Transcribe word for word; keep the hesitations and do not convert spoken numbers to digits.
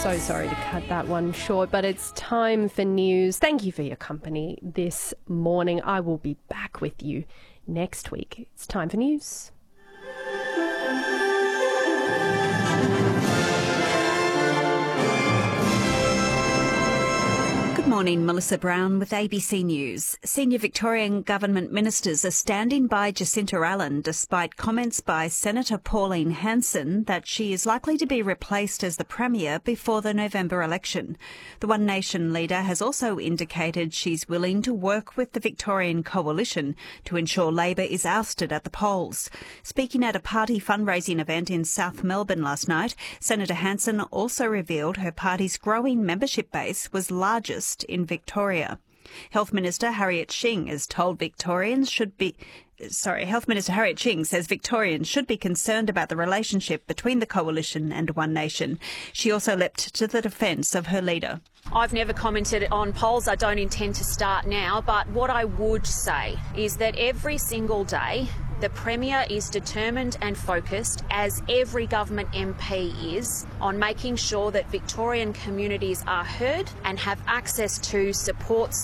So sorry to cut that one short, but it's time for news. Thank you for your company this morning. I will be back with you next week. It's time for news. Good morning, Melissa Brown with A B C News. Senior Victorian government ministers are standing by Jacinta Allen despite comments by Senator Pauline Hanson that she is likely to be replaced as the Premier before the November election. The One Nation leader has also indicated she's willing to work with the Victorian Coalition to ensure Labor is ousted at the polls. Speaking at a party fundraising event in South Melbourne last night, Senator Hanson also revealed her party's growing membership base was largest in Victoria. Health Minister Harriet Shing has told Victorians should be Sorry, Health Minister Harriet Shing says Victorians should be concerned about the relationship between the Coalition and One Nation. She also leapt to the defence of her leader. I've never commented on polls. I don't intend to start now, but what I would say is that every single day the Premier is determined and focused, as every government M P is, on making sure that Victorian communities are heard and have access to supports